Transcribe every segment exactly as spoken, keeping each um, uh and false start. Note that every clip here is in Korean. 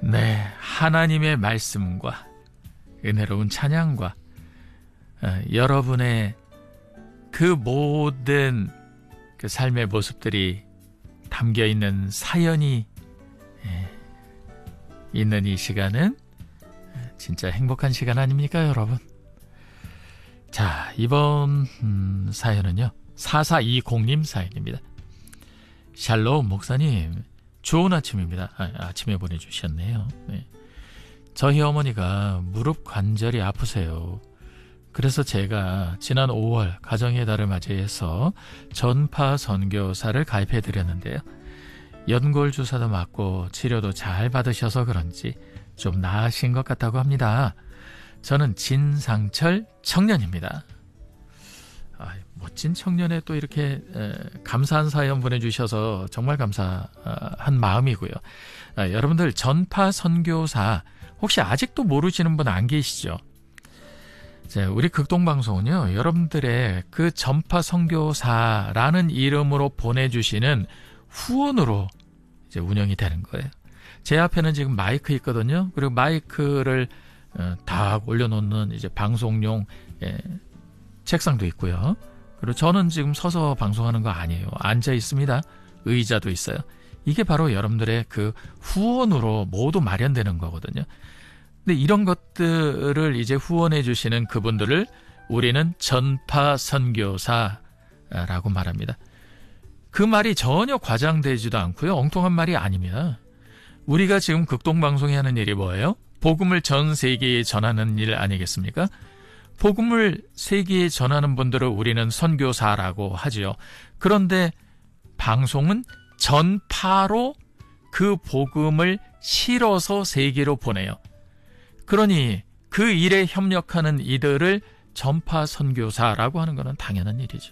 네, 하나님의 말씀과 은혜로운 찬양과 어, 여러분의 그 모든 그 삶의 모습들이 담겨있는 사연이 예, 있는 이 시간은 진짜 행복한 시간 아닙니까, 여러분? 자, 이번 음, 사연은요 사사이공님 사연입니다. 샬롬 목사님, 좋은 아침입니다. 아, 아침에 보내주셨네요. 네. 저희 어머니가 무릎 관절이 아프세요. 그래서 제가 지난 오월 가정의 달을 맞이해서 전파 선교사를 가입해 드렸는데요. 연골 주사도 맞고 치료도 잘 받으셔서 그런지 좀 나으신 것 같다고 합니다. 저는 진상철 청년입니다. 아, 멋진 청년에 또 이렇게 에, 감사한 사연 보내주셔서 정말 감사한 마음이고요. 아, 여러분들 전파 선교사 혹시 아직도 모르시는 분 안 계시죠? 자, 우리 극동방송은요, 여러분들의 그 전파 선교사라는 이름으로 보내주시는 후원으로 이제 운영이 되는 거예요. 제 앞에는 지금 마이크 있거든요. 그리고 마이크를 어, 다 올려놓는 이제 방송용 예, 책상도 있고요. 그리고 저는 지금 서서 방송하는 거 아니에요. 앉아 있습니다. 의자도 있어요. 이게 바로 여러분들의 그 후원으로 모두 마련되는 거거든요. 근데 이런 것들을 이제 후원해 주시는 그분들을 우리는 전파 선교사라고 말합니다. 그 말이 전혀 과장되지도 않고요. 엉뚱한 말이 아닙니다. 우리가 지금 극동방송이 하는 일이 뭐예요? 복음을 전 세계에 전하는 일 아니겠습니까? 복음을 세계에 전하는 분들을 우리는 선교사라고 하죠. 그런데 방송은 전파로 그 복음을 실어서 세계로 보내요. 그러니 그 일에 협력하는 이들을 전파 선교사라고 하는 것은 당연한 일이죠.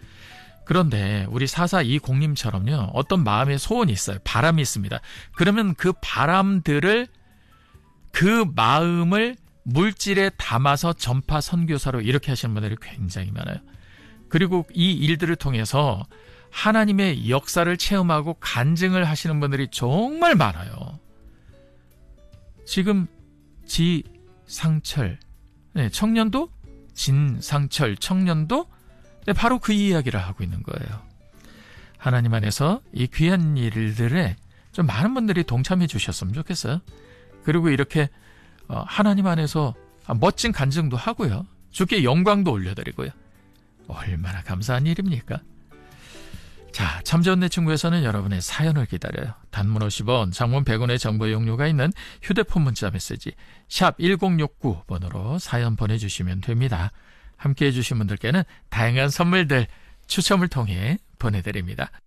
그런데 우리 사사이공님처럼요, 어떤 마음의 소원이 있어요. 바람이 있습니다. 그러면 그 바람들을, 그 마음을 물질에 담아서 전파 선교사로 이렇게 하시는 분들이 굉장히 많아요. 그리고 이 일들을 통해서 하나님의 역사를 체험하고 간증을 하시는 분들이 정말 많아요. 지금 지상철 네, 청년도 진상철 청년도 네, 바로 그 이야기를 하고 있는 거예요. 하나님 안에서 이 귀한 일들에 좀 많은 분들이 동참해 주셨으면 좋겠어요. 그리고 이렇게 하나님 안에서 멋진 간증도 하고요. 주께 영광도 올려드리고요. 얼마나 감사한 일입니까? 자, 참좋은 내 친구에서는 여러분의 사연을 기다려요. 단문 오십 원, 장문 백 원의 정보 용료가 있는 휴대폰 문자 메시지 샵 일공육구 번으로 사연 보내주시면 됩니다. 함께해 주신 분들께는 다양한 선물들 추첨을 통해 보내드립니다.